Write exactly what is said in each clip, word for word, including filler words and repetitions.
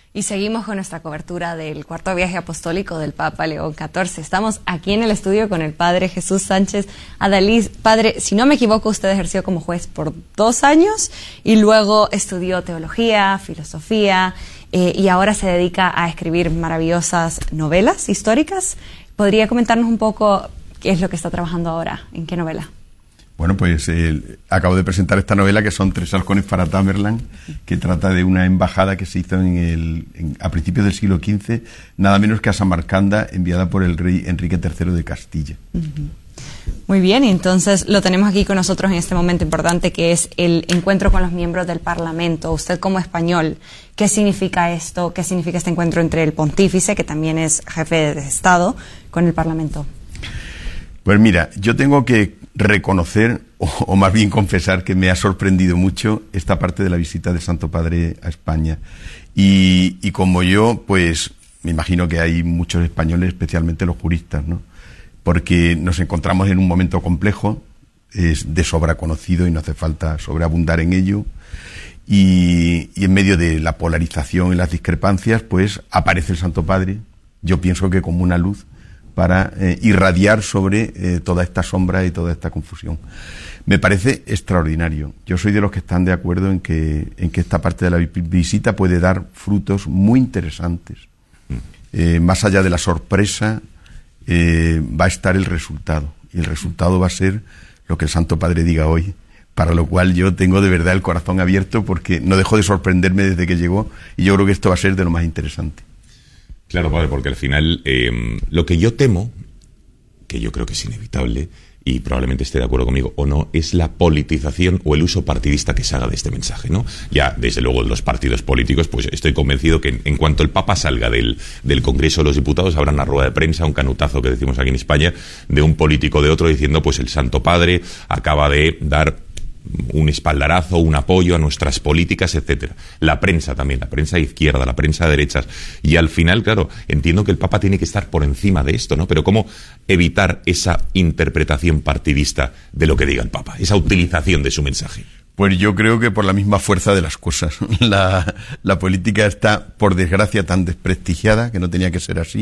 Y seguimos con nuestra cobertura del cuarto viaje apostólico del Papa León catorce. Estamos aquí en el estudio con el Padre Jesús Sánchez Adalid. Padre, si no me equivoco, usted ejerció como juez por dos años y luego estudió teología, filosofía eh, y ahora se dedica a escribir maravillosas novelas históricas. ¿Podría comentarnos un poco qué es lo que está trabajando ahora? ¿En qué novela? Bueno, pues eh, acabo de presentar esta novela que son Tres halcones para Tamerlán, que trata de una embajada que se hizo en el, en, a principios del siglo quince, nada menos que a Samarcanda, enviada por el rey Enrique tercero de Castilla. Uh-huh. Muy bien, y entonces lo tenemos aquí con nosotros en este momento importante que es el encuentro con los miembros del Parlamento. Usted como español, ¿qué significa esto? ¿Qué significa este encuentro entre el pontífice, que también es jefe de Estado, con el Parlamento? Pues mira, yo tengo que reconocer, o, o más bien confesar, que me ha sorprendido mucho esta parte de la visita del Santo Padre a España. Y, y como yo, pues me imagino que hay muchos españoles, especialmente los juristas, ¿no? Porque nos encontramos en un momento complejo, es de sobra conocido y no hace falta sobreabundar en ello. Y, y en medio de la polarización y las discrepancias, pues aparece el Santo Padre, yo pienso que como una luz, para eh, irradiar sobre eh, toda esta sombra y toda esta confusión. Me parece extraordinario. Yo soy de los que están de acuerdo en que, en que esta parte de la visita puede dar frutos muy interesantes. Eh, más allá de la sorpresa, eh, va a estar el resultado. Y el resultado va a ser lo que el Santo Padre diga hoy, para lo cual yo tengo de verdad el corazón abierto porque no dejo de sorprenderme desde que llegó y yo creo que esto va a ser de lo más interesante. Claro, padre, porque al final eh, lo que yo temo, que yo creo que es inevitable, y probablemente esté de acuerdo conmigo o no, es la politización o el uso partidista que se haga de este mensaje, ¿no? Ya, desde luego, los partidos políticos, pues estoy convencido que en, en cuanto el Papa salga del, del Congreso de los Diputados, habrá una rueda de prensa, un canutazo que decimos aquí en España, de un político de otro diciendo, pues el Santo Padre acaba de dar un espaldarazo, un apoyo a nuestras políticas, etcétera. La prensa también, la prensa de izquierda, la prensa de derechas. Y al final, claro, entiendo que el Papa tiene que estar por encima de esto, ¿no? Pero ¿cómo evitar esa interpretación partidista de lo que diga el Papa? Esa utilización de su mensaje. Pues yo creo que por la misma fuerza de las cosas. La, la política está, por desgracia, tan desprestigiada, que no tenía que ser así,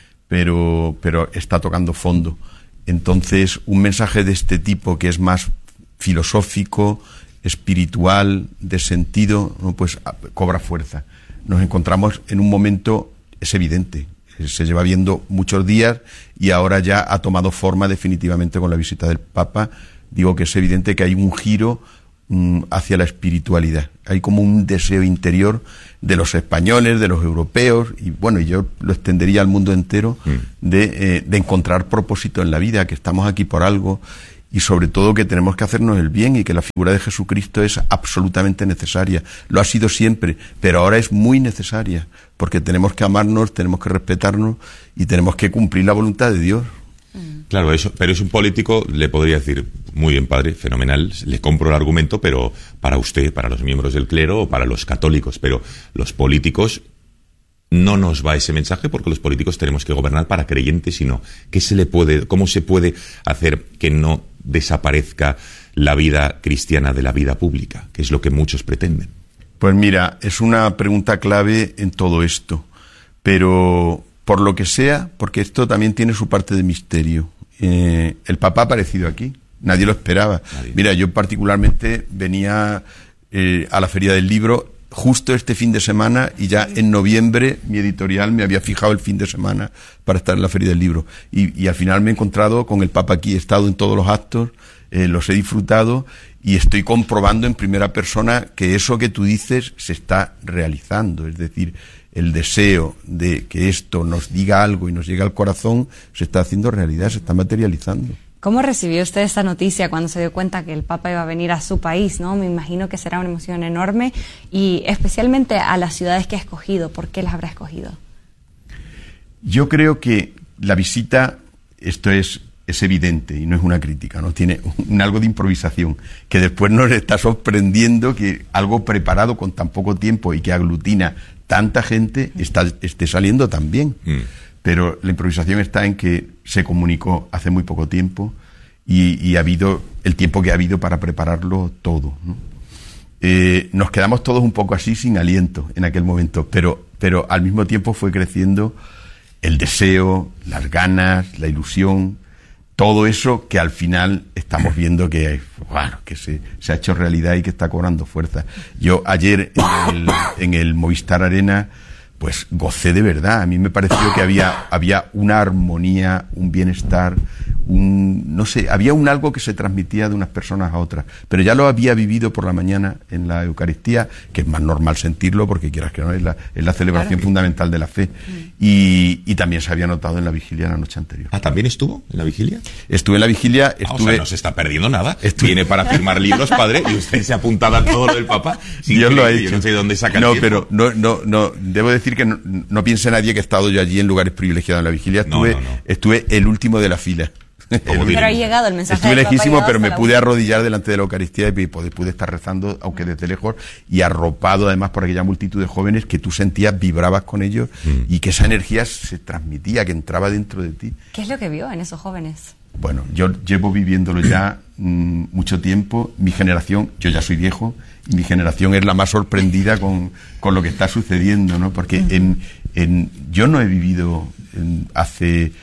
pero, pero está tocando fondo. Entonces, un mensaje de este tipo, que es más filosófico, espiritual, de sentido, ¿no? Pues cobra fuerza. Nos encontramos en un momento, es evidente, se lleva viendo muchos días y ahora ya ha tomado forma definitivamente con la visita del Papa. Digo que es evidente que hay un giro um, hacia la espiritualidad. Hay como un deseo interior de los españoles, de los europeos, y bueno, y yo lo extendería al mundo entero, mm. de, eh, de encontrar propósito en la vida, que estamos aquí por algo, y sobre todo que tenemos que hacernos el bien y que la figura de Jesucristo es absolutamente necesaria. Lo ha sido siempre, pero ahora es muy necesaria, porque tenemos que amarnos, tenemos que respetarnos y tenemos que cumplir la voluntad de Dios. Claro, eso, pero es un político, le podría decir, muy bien, padre, fenomenal, le compro el argumento, pero para usted, para los miembros del clero o para los católicos, pero los políticos no nos va ese mensaje porque los políticos tenemos que gobernar para creyentes y no. ¿Qué se le puede, cómo se puede hacer que no desaparezca la vida cristiana de la vida pública, que es lo que muchos pretenden? Pues mira, es una pregunta clave en todo esto, pero por lo que sea, porque esto también tiene su parte de misterio. Eh, el Papa ha aparecido aquí, nadie lo esperaba. Nadie. Mira, yo particularmente venía eh, a la Feria del Libro justo este fin de semana y ya en noviembre mi editorial me había fijado el fin de semana para estar en la Feria del Libro y, y al final me he encontrado con el Papa aquí, he estado en todos los actos, eh, los he disfrutado y estoy comprobando en primera persona que eso que tú dices se está realizando, es decir, el deseo de que esto nos diga algo y nos llegue al corazón se está haciendo realidad, se está materializando. ¿Cómo recibió usted esta noticia cuando se dio cuenta que el Papa iba a venir a su país, ¿no? Me imagino que será una emoción enorme y especialmente a las ciudades que ha escogido. ¿Por qué las habrá escogido? Yo creo que la visita, esto es, es evidente y no es una crítica, ¿no? Tiene un, algo de improvisación, que después nos está sorprendiendo que algo preparado con tan poco tiempo y que aglutina tanta gente está, esté saliendo tan bien. Mm. Pero la improvisación está en que se comunicó hace muy poco tiempo y, y ha habido el tiempo que ha habido para prepararlo todo, ¿no? Eh, nos quedamos todos un poco así sin aliento en aquel momento, pero pero al mismo tiempo fue creciendo el deseo, las ganas, la ilusión, todo eso que al final estamos viendo que, bueno, que se, se ha hecho realidad y que está cobrando fuerza. Yo ayer en el, en el Movistar Arena, pues gocé de verdad. A mí me pareció que había, había una armonía, un bienestar, un, no sé, había un algo que se transmitía de unas personas a otras. Pero ya lo había vivido por la mañana en la Eucaristía, que es más normal sentirlo, porque quieras que no, es la, es la celebración claro. fundamental de la fe. Mm. Y, y también se había notado en la vigilia la noche anterior. Ah, ¿también estuvo en la vigilia? Estuve en la vigilia, estuve... Ah, o sea, no se está perdiendo nada. Estuve... Viene para firmar libros, padre, y usted se ha apuntado a todo lo del Papa. Dios lo ha hecho. Yo no sé de dónde saca el No, tiempo. pero no, no, no, debo decir que no, no piense nadie que he estado yo allí en lugares privilegiados en la vigilia. Estuve, no, no, no. estuve el último de la fila. Pero ha llegado el mensaje. Estuve lejísimo, pero me pude última. arrodillar delante de la Eucaristía y pude, pude estar rezando, aunque desde lejos, y arropado además por aquella multitud de jóvenes que tú sentías, vibrabas con ellos mm. y que esa energía se transmitía, que entraba dentro de ti. ¿Qué es lo que vio en esos jóvenes? Bueno, yo llevo viviéndolo ya mmm, mucho tiempo. Mi generación, yo ya soy viejo, y mi generación es la más sorprendida con, con lo que está sucediendo, ¿no? Porque mm. en, en, yo no he vivido en, hace...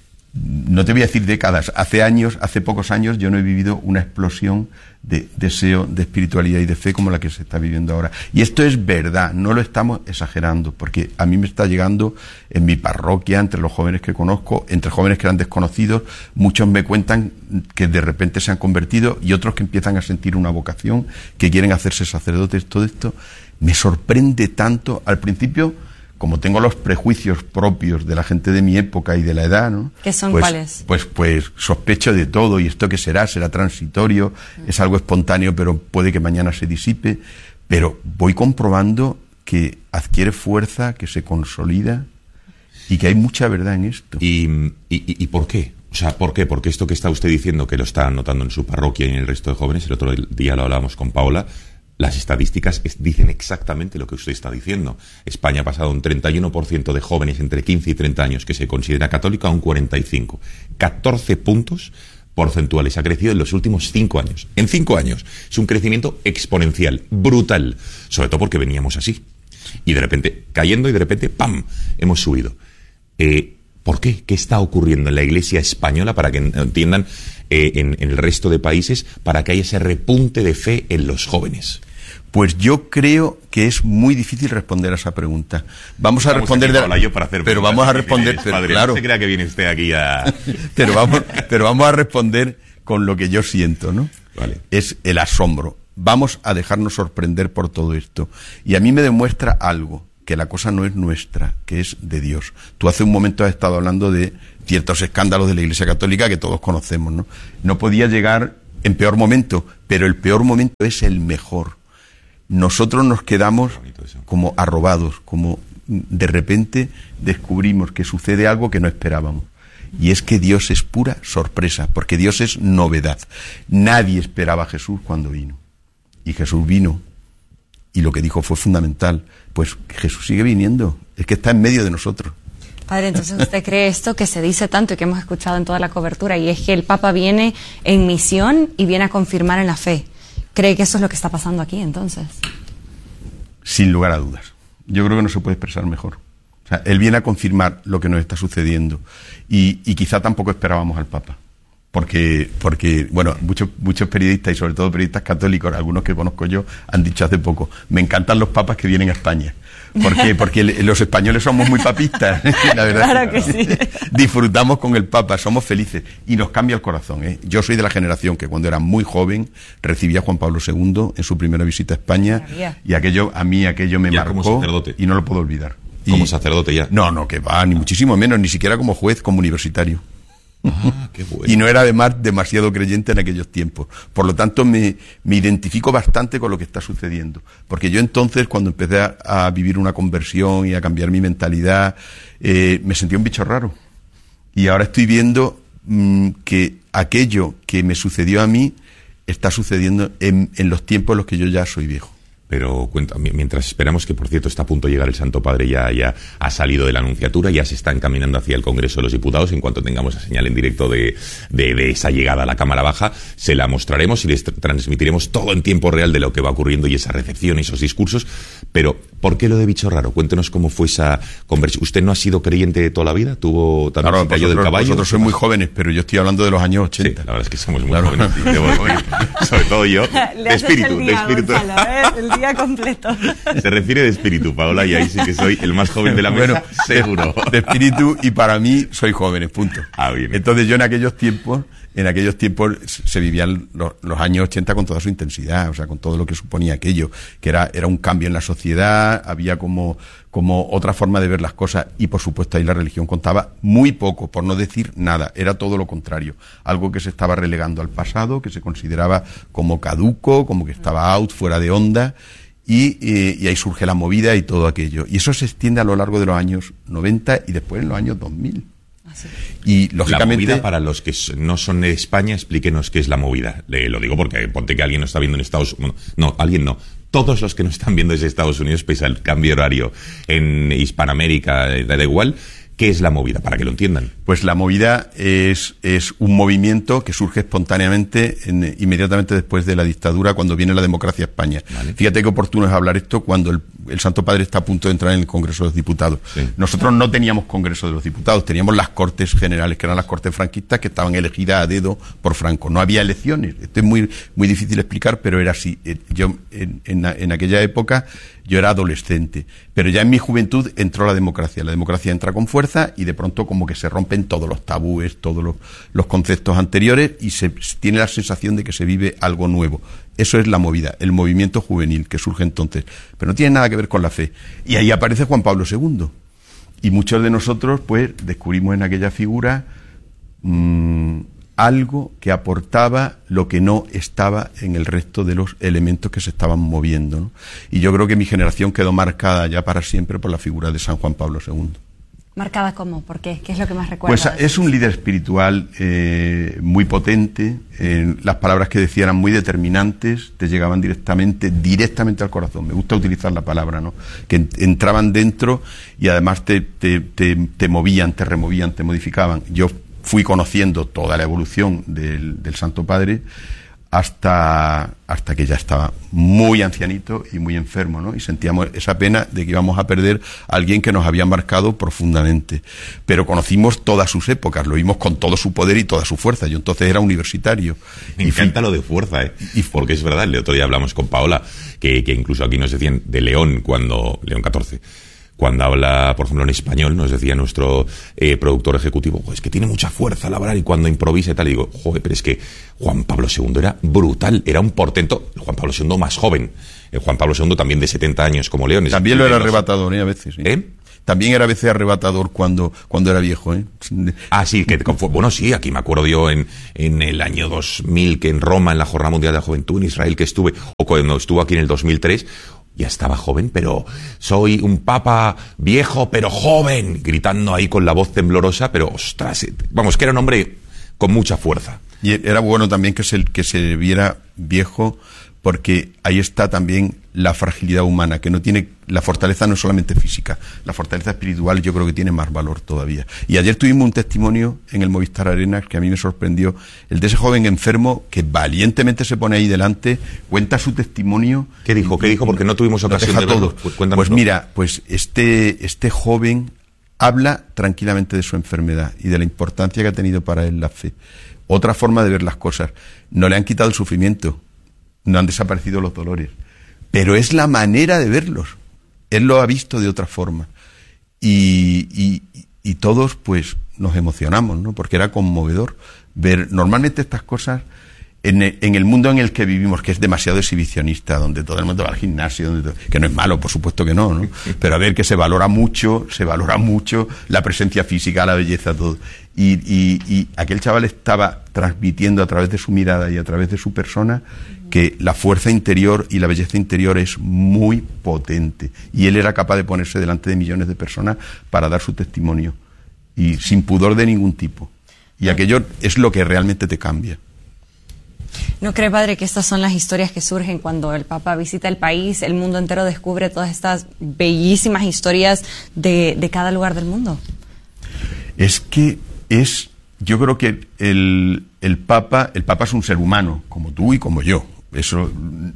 No te voy a decir décadas, hace años, hace pocos años, yo no he vivido una explosión de deseo, de espiritualidad y de fe como la que se está viviendo ahora. Y esto es verdad, no lo estamos exagerando, porque a mí me está llegando en mi parroquia, entre los jóvenes que conozco, entre jóvenes que eran desconocidos, muchos me cuentan que de repente se han convertido y otros que empiezan a sentir una vocación, que quieren hacerse sacerdotes. Todo esto me sorprende tanto. Al principio, como tengo los prejuicios propios de la gente de mi época y de la edad, ¿no? ¿Qué son pues, cuáles? Pues, pues sospecho de todo. ¿Y esto qué será? ¿Será transitorio? Mm. Es algo espontáneo, pero puede que mañana se disipe. Pero voy comprobando que adquiere fuerza, que se consolida y que hay mucha verdad en esto. ¿Y, y, y por qué? O sea, ¿por qué? Porque esto que está usted diciendo, que lo está notando en su parroquia y en el resto de jóvenes, el otro día lo hablábamos con Paola, las estadísticas es, dicen exactamente lo que usted está diciendo. España ha pasado un treinta y uno por ciento de jóvenes entre quince y treinta años que se considera católica a un cuarenta y cinco. catorce puntos porcentuales. Ha crecido en los últimos cinco años. En cinco años. Es un crecimiento exponencial, brutal. Sobre todo porque veníamos así. Y de repente, cayendo y de repente, ¡pam!, hemos subido. Eh, ¿Por qué? ¿Qué está ocurriendo en la Iglesia española, para que entiendan, eh, en, en el resto de países, para que haya ese repunte de fe en los jóvenes? Pues yo creo que es muy difícil responder a esa pregunta. Vamos a vamos responder de la... yo para hacer pero vamos a responder, pero, padre, claro. No se crea que viene usted aquí a... pero vamos, pero vamos a responder con lo que yo siento, ¿no? Vale. Es el asombro. Vamos a dejarnos sorprender por todo esto. Y a mí me demuestra algo, que la cosa no es nuestra, que es de Dios. Tú hace un momento has estado hablando de ciertos escándalos de la Iglesia Católica que todos conocemos, ¿no? No podía llegar en peor momento, pero el peor momento es el mejor. Nosotros nos quedamos como arrobados, como de repente descubrimos que sucede algo que no esperábamos. Y es que Dios es pura sorpresa, porque Dios es novedad. Nadie esperaba a Jesús cuando vino. Y Jesús vino, y lo que dijo fue fundamental. Pues Jesús sigue viniendo, es que está en medio de nosotros. Padre, entonces usted cree esto que se dice tanto y que hemos escuchado en toda la cobertura, y es que el Papa viene en misión y viene a confirmar en la fe. ¿Cree que eso es lo que está pasando aquí, entonces? Sin lugar a dudas. Yo creo que no se puede expresar mejor. O sea, él viene a confirmar lo que nos está sucediendo. Y, y quizá tampoco esperábamos al Papa. Porque, porque bueno, muchos, muchos periodistas, y sobre todo periodistas católicos, algunos que conozco yo, han dicho hace poco, me encantan los papas que vienen a España. ¿Por qué? Porque los españoles somos muy papistas, la verdad. Claro que sí. Disfrutamos con el Papa, somos felices y nos cambia el corazón, ¿eh? Yo soy de la generación que cuando era muy joven recibía a Juan Pablo segundo en su primera visita a España, y aquello, a mí aquello me ya marcó como sacerdote. Y no lo puedo olvidar. Como y, sacerdote ya. No, no, que va, ni muchísimo menos, ni siquiera como juez, como universitario. Ah, qué bueno. Y no era además demasiado creyente en aquellos tiempos. Por lo tanto, me, me identifico bastante con lo que está sucediendo. Porque yo entonces, cuando empecé a, a vivir una conversión y a cambiar mi mentalidad, eh, me sentía un bicho raro. Y ahora estoy viendo mmm, que aquello que me sucedió a mí está sucediendo en, en los tiempos en los que yo ya soy viejo. Pero cuenta, mientras esperamos, que por cierto está a punto de llegar el Santo Padre, ya, ya ha salido de la Anunciatura, ya se está encaminando hacia el Congreso de los Diputados. En cuanto tengamos la señal en directo de, de, de esa llegada a la Cámara Baja, se la mostraremos y les transmitiremos todo en tiempo real de lo que va ocurriendo y esa recepción y esos discursos. Pero, ¿por qué lo de bicho raro? Cuéntenos cómo fue esa conversión. ¿Usted no ha sido creyente toda la vida? ¿Tuvo también claro, se cayó del caballo? Vosotros sois muy jóvenes, pero yo estoy hablando de los años ochenta. Sí, la verdad es que somos muy claro. jóvenes. Sobre todo yo. Le de espíritu, el día, de espíritu. Gonzalo, ¿eh? El día completo. Se refiere de espíritu, Paola, y ahí sí que soy el más joven de la mesa, bueno, seguro. De espíritu, y para mí soy jóvenes, punto. Ah, bien. Entonces yo en aquellos tiempos, en aquellos tiempos se vivían los, los años ochenta con toda su intensidad, o sea, con todo lo que suponía aquello, que era, era un cambio en la sociedad, había como, como otra forma de ver las cosas, y por supuesto ahí la religión contaba muy poco, por no decir nada, era todo lo contrario, algo que se estaba relegando al pasado, que se consideraba como caduco, como que estaba out, fuera de onda. Y, y, y ahí surge la movida y todo aquello. Y eso se extiende a lo largo de los años noventa y después en los años dos mil. Así. Y lógicamente, la movida, para los que no son de España, explíquenos qué es la movida. Le, lo digo porque ponte que alguien no está viendo en Estados Unidos. No, alguien no. Todos los que no están viendo desde Estados Unidos, pese al cambio horario en Hispanoamérica, da igual. ¿Qué es la movida? Para que lo entiendan. Pues la movida es, es un movimiento que surge espontáneamente en, inmediatamente después de la dictadura, cuando viene la democracia a España. Vale. Fíjate qué oportuno es hablar esto cuando el, el Santo Padre está a punto de entrar en el Congreso de los Diputados. Sí. Nosotros no teníamos Congreso de los Diputados, teníamos las Cortes Generales, que eran las Cortes franquistas, que estaban elegidas a dedo por Franco. No había elecciones. Esto es muy, muy difícil de explicar, pero era así. Yo, en, en, en aquella época, yo era adolescente, pero ya en mi juventud entró la democracia. La democracia entra con fuerza y de pronto como que se rompen todos los tabúes, todos los, los conceptos anteriores, y se tiene la sensación de que se vive algo nuevo. Eso es la movida, el movimiento juvenil que surge entonces. Pero no tiene nada que ver con la fe. Y ahí aparece Juan Pablo segundo. Y muchos de nosotros pues descubrimos en aquella figura mmm, algo que aportaba lo que no estaba en el resto de los elementos que se estaban moviendo, ¿no? Y yo creo que mi generación quedó marcada ya para siempre por la figura de San Juan Pablo segundo. ¿Marcada cómo? ¿Por qué? ¿Qué es lo que más recuerdas? Pues es un líder espiritual eh, muy potente, eh, las palabras que decía eran muy determinantes, te llegaban directamente, directamente al corazón. Me gusta utilizar la palabra, ¿no? Que en, entraban dentro y además te, te, te, te movían, te removían, te modificaban. Yo fui conociendo toda la evolución del, del Santo Padre hasta, hasta que ya estaba muy ancianito y muy enfermo, ¿no? Y sentíamos esa pena de que íbamos a perder a alguien que nos había marcado profundamente. Pero conocimos todas sus épocas, lo vimos con todo su poder y toda su fuerza. Yo entonces era universitario. Me y encanta fui... lo de fuerza, ¿eh? Y porque es verdad, el otro día hablamos con Paola, que, que incluso aquí nos decían de León, cuando León catorce, cuando habla, por ejemplo, en español, nos decía nuestro eh, productor ejecutivo, es que tiene mucha fuerza al hablar y cuando improvisa y tal, y digo, joder, pero es que Juan Pablo segundo era brutal, era un portento, el Juan Pablo segundo más joven, el Juan Pablo segundo también de setenta años como León. También lo era arrebatador, ¿eh? A veces, sí. ¿Eh? También era a veces arrebatador cuando, cuando era viejo, ¿eh? Ah, sí, que bueno, sí, aquí me acuerdo yo en, en el año dos mil, que en Roma, en la Jornada Mundial de la Juventud, en Israel, que estuve, o cuando estuvo aquí en el dos mil tres, ya estaba joven, pero soy un papa viejo, pero joven, gritando ahí con la voz temblorosa, pero ostras, vamos, que era un hombre con mucha fuerza. Y era bueno también que se, que se viera viejo, porque ahí está también la fragilidad humana, que no tiene, la fortaleza no es solamente física, la fortaleza espiritual yo creo que tiene más valor todavía. Y ayer tuvimos un testimonio en el Movistar Arena que a mí me sorprendió, el de ese joven enfermo que valientemente se pone ahí delante, cuenta su testimonio. ¿Qué dijo? ¿Qué dijo? Porque no tuvimos ocasión de verlo. Pues, pues mira, pues este, este joven habla tranquilamente de su enfermedad y de la importancia que ha tenido para él la fe. Otra forma de ver las cosas, no le han quitado el sufrimiento, no han desaparecido los dolores, pero es la manera de verlos. Él lo ha visto de otra forma. Y, y, y todos, pues, nos emocionamos, ¿no? Porque era conmovedor ver normalmente estas cosas en el, en el mundo en el que vivimos, que es demasiado exhibicionista, donde todo el mundo va al gimnasio, donde todo, que no es malo, por supuesto que no, ¿no? Pero a ver, que se valora mucho, se valora mucho la presencia física, la belleza, todo. Y, y, y aquel chaval estaba transmitiendo a través de su mirada y a través de su persona que la fuerza interior y la belleza interior es muy potente. Y él era capaz de ponerse delante de millones de personas para dar su testimonio. Y sin pudor de ningún tipo. Y aquello es lo que realmente te cambia. ¿No cree, padre, que estas son las historias que surgen cuando el Papa visita el país, el mundo entero descubre todas estas bellísimas historias de, de cada lugar del mundo? Es que es, yo creo que el, el Papa, el Papa es un ser humano, como tú y como yo. Eso,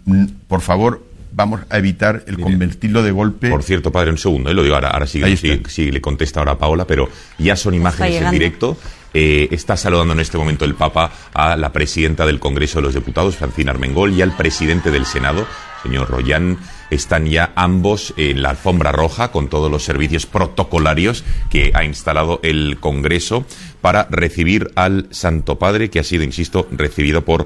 por favor, vamos a evitar el convertirlo de golpe. Por cierto, padre, un segundo, ¿eh? Lo digo ahora, ahora sí, sí, sí, le contesta ahora a Paola, pero ya son imágenes en directo. Eh, está saludando en este momento el Papa a la presidenta del Congreso de los Diputados, Francina Armengol, y al presidente del Senado, señor Royan. Están ya ambos en la alfombra roja con todos los servicios protocolarios que ha instalado el Congreso para recibir al Santo Padre, que ha sido, insisto, recibido por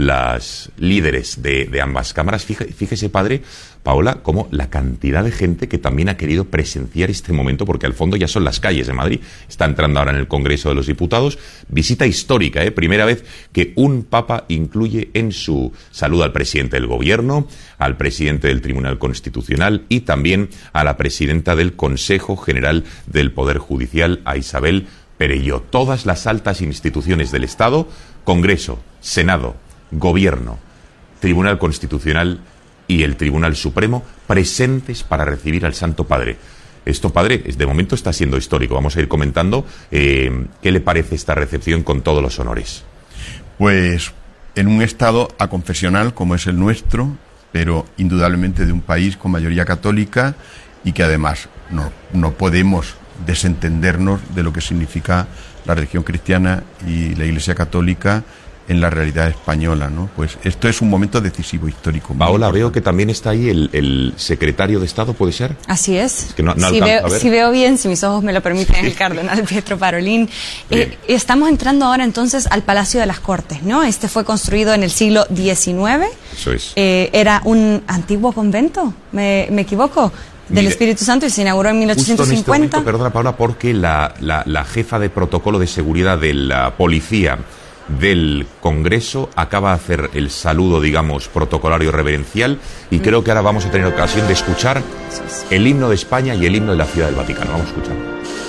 las líderes de, de ambas cámaras. Fíjese, fíjese, padre, Paola, como la cantidad de gente que también ha querido presenciar este momento, porque al fondo ya son las calles de Madrid. Está entrando ahora en el Congreso de los Diputados. Visita histórica, ¿eh? Primera vez que un Papa incluye en su saludo al presidente del Gobierno, al presidente del Tribunal Constitucional y también a la presidenta del Consejo General del Poder Judicial, a Isabel Perelló. Todas las altas instituciones del Estado, Congreso, Senado, Gobierno, Tribunal Constitucional y el Tribunal Supremo, presentes para recibir al Santo Padre. Esto, padre, de momento está siendo histórico. Vamos a ir comentando eh, qué le parece esta recepción con todos los honores. Pues en un estado aconfesional como es el nuestro, pero indudablemente de un país con mayoría católica y que además no, no podemos desentendernos de lo que significa la religión cristiana y la Iglesia católica en la realidad española, ¿no? Pues esto es un momento decisivo histórico. Paola, veo que también está ahí el, el secretario de Estado, ¿puede ser? Así es. Es que no, no si, alcanzo veo, a ver. si veo bien, si mis ojos me lo permiten, el cardenal Pietro Parolin. Eh, estamos entrando ahora entonces al Palacio de las Cortes, ¿no? Este fue construido en el siglo diecinueve. Eso es. Eh, era un antiguo convento, ¿me, me equivoco? Del Mire, Espíritu Santo, y se inauguró en mil ochocientos cincuenta. Justo en este momento, perdona, Paola, porque la, la, la jefa de protocolo de seguridad de la policía del Congreso acaba de hacer el saludo, digamos, protocolario reverencial, y mm. creo que ahora vamos a tener ocasión de escuchar el himno de España y el himno de la Ciudad del Vaticano. Vamos a escuchar.